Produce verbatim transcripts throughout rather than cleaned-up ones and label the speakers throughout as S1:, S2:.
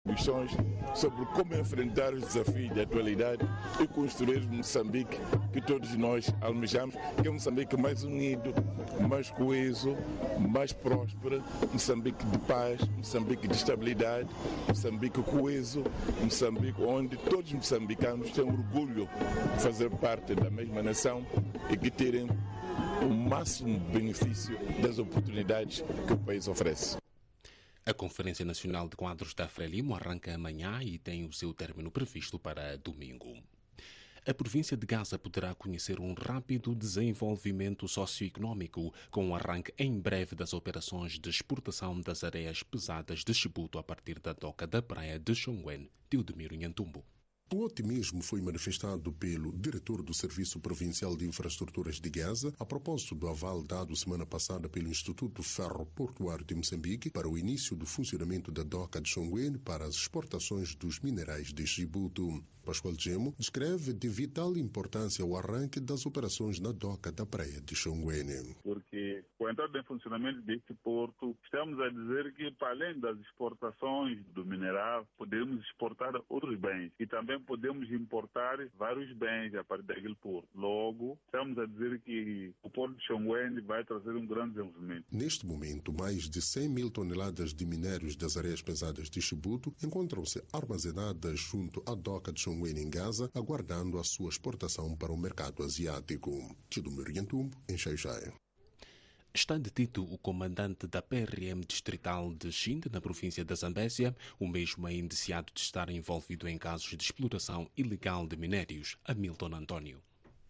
S1: Lições sobre como enfrentar os desafios da atualidade e construir o Moçambique que todos nós almejamos, que é um Moçambique mais unido, mais coeso, mais próspero, Moçambique de paz, Moçambique de estabilidade, Moçambique coeso, Moçambique onde todos os moçambicanos têm orgulho de fazer parte da mesma nação e que terem o máximo benefício das oportunidades que o país oferece.
S2: A Conferência Nacional de Quadros da Frelimo arranca amanhã e tem o seu término previsto para domingo. A província de Gaza poderá conhecer um rápido desenvolvimento socioeconômico com o arranque em breve das operações de exportação das areias pesadas de Chibuto a partir da doca da praia de Xongwen, Teodomiro Nhantumbo.
S3: O otimismo foi manifestado pelo diretor do Serviço Provincial de Infraestruturas de Gaza a propósito do aval dado semana passada pelo Instituto Ferro-Portuário de Moçambique para o início do funcionamento da doca de Xongwen para as exportações dos minerais de Chibuto. Pascoal Gemo descreve de vital importância o arranque das operações na doca da praia de Xongwen.
S4: Porque com a entrada em funcionamento deste porto, estamos a dizer que para além das exportações do mineral, podemos exportar outros bens e também podemos importar vários bens a partir daquele porto. Logo, estamos a dizer que o porto de Xongwen vai trazer um grande desenvolvimento.
S3: Neste momento, mais de cem mil toneladas de minérios das areias pesadas de Chibuto encontram-se armazenadas junto à doca de Xongwen em Gaza, aguardando a sua exportação para o mercado asiático. Teodomiro Nhantumbo, em Xai-Xai.
S2: Está detido o comandante da P R M distrital de Xinde, na província da Zambésia. O mesmo é indiciado de estar envolvido em casos de exploração ilegal de minérios. Hamilton Antônio.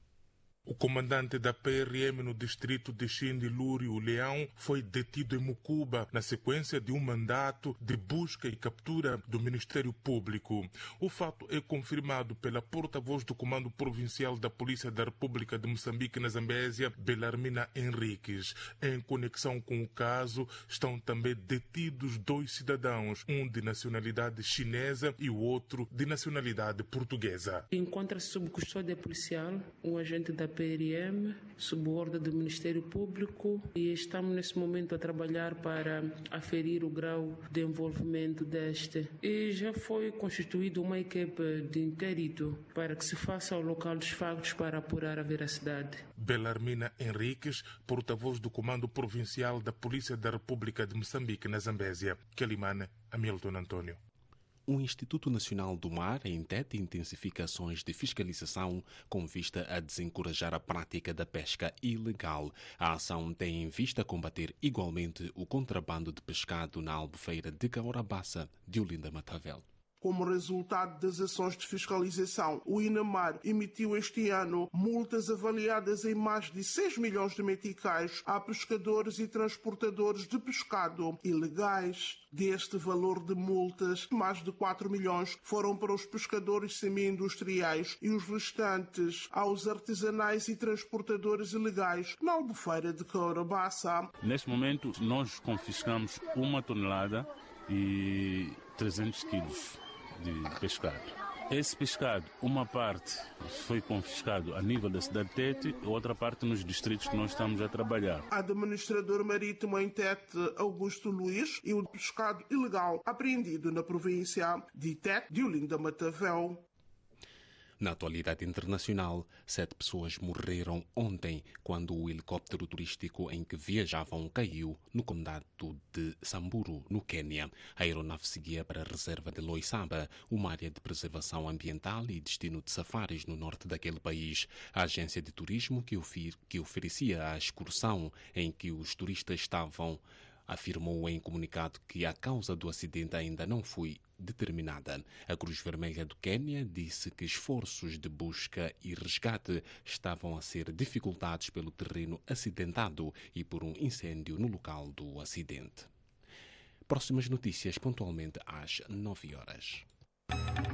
S5: O comandante da P R M no distrito de Xinde, Lúrio Leão, foi detido em Mucuba na sequência de um mandato de busca e captura do Ministério Público. O fato é confirmado pela porta-voz do Comando Provincial da Polícia da República de Moçambique na Zambésia, Belarmina Henriques. Em conexão com o caso, estão também detidos dois cidadãos, um de nacionalidade chinesa e o outro de nacionalidade portuguesa.
S6: Encontra-se sob custódia policial um agente da P R M, sob ordem do Ministério Público, e estamos nesse momento a trabalhar para aferir o grau de envolvimento deste. E já foi constituída uma equipe de inquérito para que se faça ao local dos factos para apurar a veracidade.
S5: Belarmina Henriques, porta-voz do Comando Provincial da Polícia da República de Moçambique na Zambésia. Quelimane, Hamilton Antônio.
S2: O Instituto Nacional do Mar, em Tete, intensifica ações de fiscalização com vista a desencorajar a prática da pesca ilegal. A ação tem em vista combater igualmente o contrabando de pescado na albufeira de Caorabassa, de Olinda Matavel.
S7: Como resultado das ações de fiscalização, o INAMAR emitiu este ano multas avaliadas em mais de seis milhões de meticais a pescadores e transportadores de pescado ilegais. Deste valor de multas, mais de quatro milhões foram para os pescadores semi-industriais e os restantes aos artesanais e transportadores ilegais na albufeira de Caorabassa.
S8: Neste momento, nós confiscamos uma tonelada e trezentos quilos de pescado. Esse pescado, uma parte foi confiscado a nível da cidade de Tete, a outra parte nos distritos que nós estamos a trabalhar.
S7: Administrador marítimo em Tete, Augusto Luiz, e o pescado ilegal apreendido na província de Tete, de Olinda Matavel.
S2: Na atualidade internacional, sete pessoas morreram ontem quando o helicóptero turístico em que viajavam caiu no condado de Samburu, no Quênia. A aeronave seguia para a reserva de Loissaba, uma área de preservação ambiental e destino de safaris no norte daquele país. A agência de turismo que, ofer- que oferecia a excursão em que os turistas estavam afirmou em comunicado que a causa do acidente ainda não foi determinada. A Cruz Vermelha do Quênia disse que esforços de busca e resgate estavam a ser dificultados pelo terreno acidentado e por um incêndio no local do acidente. Próximas notícias pontualmente às nove horas.